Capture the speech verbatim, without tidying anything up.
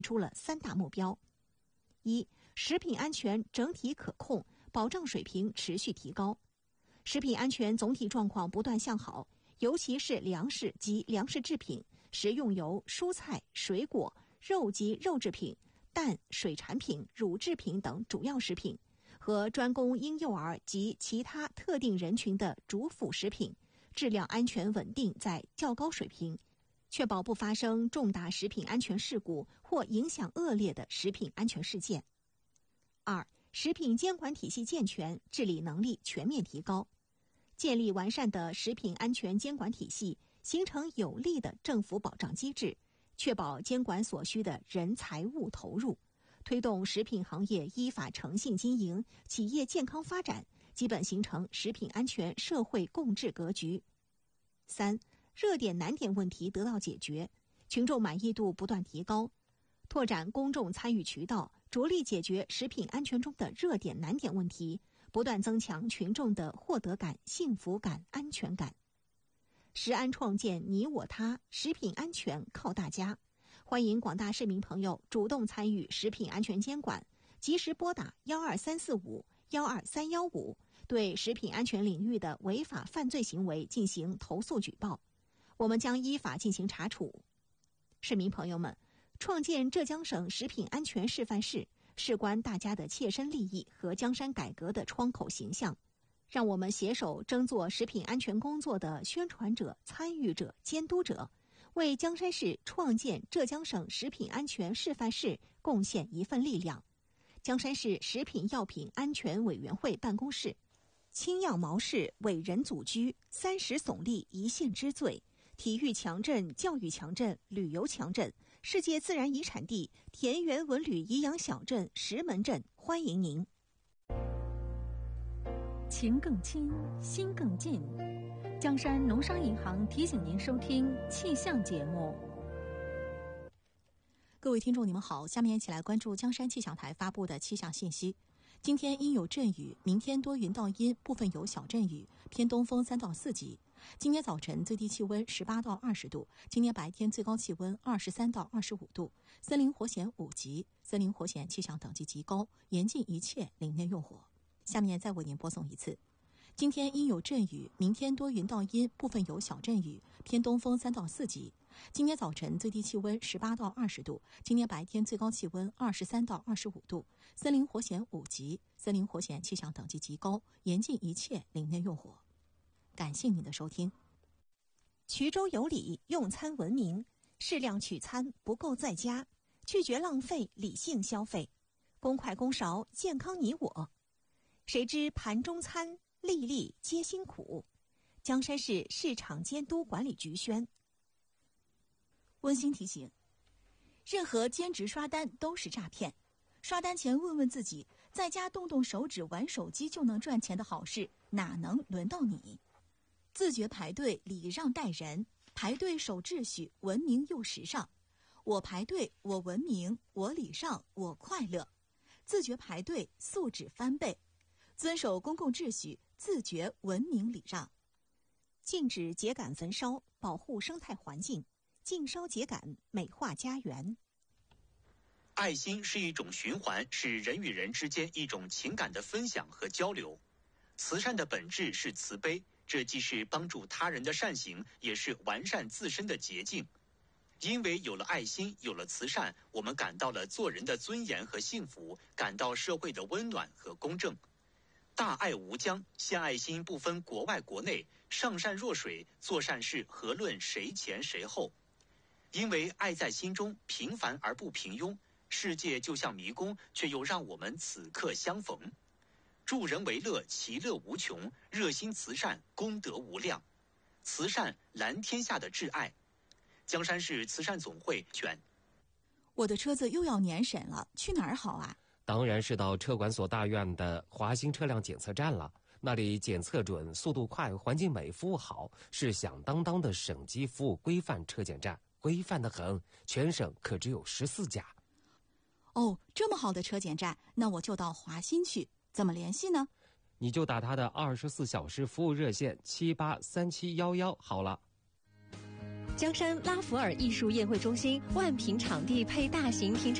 出了三大目标：一、食品安全整体可控，保障水平持续提高。食品安全总体状况不断向好，尤其是粮食及粮食制品、食用油、蔬菜、水果、肉及肉制品、蛋、水产品、乳制品等主要食品和专供婴幼儿及其他特定人群的主辅食品，质量安全稳定在较高水平，确保不发生重大食品安全事故或影响恶劣的食品安全事件。二、食品监管体系健全，治理能力全面提高，建立完善的食品安全监管体系，形成有力的政府保障机制，确保监管所需的人财物投入，推动食品行业依法诚信经营，企业健康发展，基本形成食品安全社会共治格局。三、热点难点问题得到解决，群众满意度不断提高，拓展公众参与渠道，着力解决食品安全中的热点难点问题，不断增强群众的获得感、幸福感、安全感。食安创建你我他，食品安全靠大家。欢迎广大市民朋友主动参与食品安全监管，及时拨打幺二三四五幺二三幺五，对食品安全领域的违法犯罪行为进行投诉举报，我们将依法进行查处。市民朋友们，创建浙江省食品安全示范市，事关大家的切身利益和江山改革的窗口形象。让我们携手争做食品安全工作的宣传者、参与者、监督者，为江山市创建浙江省食品安全示范市贡献一份力量。江山市食品药品安全委员会办公室：青药毛氏伟人祖居，三十耸立一县之最，体育强镇、教育强镇、旅游强镇，世界自然遗产地田园文旅颐养小镇石门镇，欢迎您。 情更亲，心更近。江山农商银行提醒您收听气象节目。 各位听众你们好，下面一起来关注江山气象台发布的气象信息。今天阴有阵雨，明天多云到阴，部分有小阵雨，偏东风三到四级。今天早晨最低气温十八到二十度，今天白天最高气温二十三到二十五度，森林火险五级，森林火险气象等级极高，严禁一切林内用火。下面再为您播送一次。今天阴有阵雨，明天多云到阴，部分有小阵雨，偏东风三到四级。今天早晨最低气温十八到二十度，今天白天最高气温二十三到二十五度，森林火险五级，森林火险气象等级极高，严禁一切林内用火。感谢您的收听。 衢州有礼，用餐文明，适量取餐，不够在家，拒绝浪费，理性消费，公筷公勺，健康你我。谁知盘中餐，粒粒皆辛苦。江山市市场监督管理局宣。 温馨提醒：任何兼职刷单都是诈骗。刷单前问问自己，在家动动手指玩手机就能赚钱的好事，哪能轮到你？自觉排队，礼让待人，排队守秩序，文明又时尚。我排队，我文明，我礼让，我快乐。自觉排队，素质翻倍。遵守公共秩序，自觉文明礼让。 禁止秸秆焚烧，保护生态环境，禁烧秸秆，美化家园。 爱心是一种循环，是人与人之间一种情感的分享和交流。慈善的本质是慈悲，这既是帮助他人的善行，也是完善自身的捷径。因为有了爱心，有了慈善，我们感到了做人的尊严和幸福，感到社会的温暖和公正。大爱无疆，献爱心不分国外国内，上善若水，做善事何论谁前谁后。因为爱在心中，平凡而不平庸，世界就像迷宫，却又让我们此刻相逢。助人为乐，其乐无穷，热心慈善，功德无量。慈善蓝天下的挚爱。江山市慈善总会选。 我的车子又要年审了，去哪儿好啊？ 当然是到车管所大院的华兴车辆检测站了，那里检测准，速度快，环境美，服务好，是响当当的省级服务规范车检站，规范得很，全省可只有十四家。 哦，这么好的车检站，那我就到华新去，怎么联系呢？ 你就打他的二十四小时服务热线七八三七幺幺好了。 江山拉弗尔艺术宴会中心万平场地配大型停车